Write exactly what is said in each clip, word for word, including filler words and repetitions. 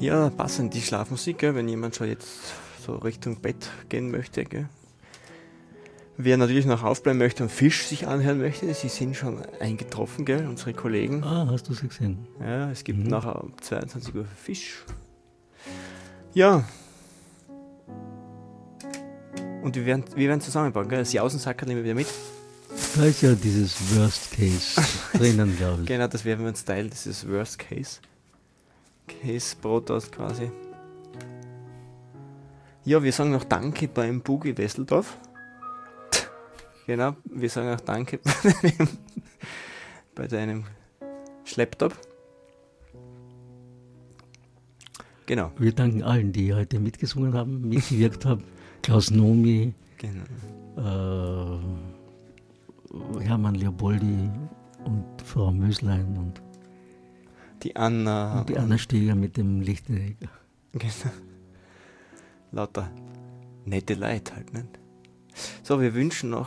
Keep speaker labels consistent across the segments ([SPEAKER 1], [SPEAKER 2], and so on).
[SPEAKER 1] Ja, passend die Schlafmusik, gell, wenn jemand schon jetzt so Richtung Bett gehen möchte. Gell. Wer natürlich noch aufbleiben möchte und Fisch sich anhören möchte, sie sind schon eingetroffen, gell, unsere Kollegen.
[SPEAKER 2] Ah, hast du sie gesehen?
[SPEAKER 1] Ja, es gibt
[SPEAKER 2] Mhm.
[SPEAKER 1] nachher um zweiundzwanzig Uhr Fisch. Ja. Und wir werden, wir werden zusammenbauen, gell? Das Jausensackerl nehmen wir wieder mit.
[SPEAKER 2] Da ist ja dieses Worst Case drinnen, glaube ich.
[SPEAKER 1] Genau, das werden wir uns teilen, dieses Worst Case. Case Brotos quasi. Ja, wir sagen noch Danke beim Boogie Wesseldorf. Genau, wir sagen auch Danke bei deinem, bei deinem Schlepptop. Genau.
[SPEAKER 2] Wir danken allen, die heute mitgesungen haben, mitgewirkt haben. Klaus Nomi,
[SPEAKER 1] Genau.
[SPEAKER 2] äh, Hermann Leopoldi und Frau Möslein und
[SPEAKER 1] Die Anna.
[SPEAKER 2] Und die Anna Steger mit dem Lichtenegger.
[SPEAKER 1] Genau. Lauter nette Leute halt, nicht? So, wir wünschen noch.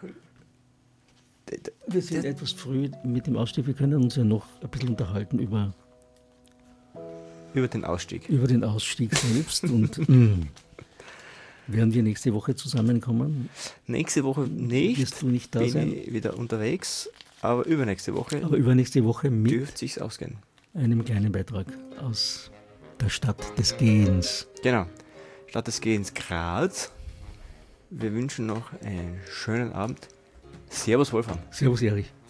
[SPEAKER 2] Wir sind etwas früh mit dem Ausstieg. Wir können uns ja noch ein bisschen unterhalten über,
[SPEAKER 1] Über den Ausstieg.
[SPEAKER 2] über den Ausstieg selbst. Und mh, werden wir nächste Woche zusammenkommen?
[SPEAKER 1] Nächste Woche nicht.
[SPEAKER 2] Wirst du nicht da
[SPEAKER 1] bin
[SPEAKER 2] sein?
[SPEAKER 1] ich wieder unterwegs. Aber übernächste Woche
[SPEAKER 2] Aber übernächste Woche mit
[SPEAKER 1] dürfte sich's ausgehen.
[SPEAKER 2] einem kleinen Beitrag aus der Stadt des Gehens.
[SPEAKER 1] Genau. Statt des Gehens Graz. Wir wünschen noch einen schönen Abend. Servus Wolfram.
[SPEAKER 2] Servus Erich.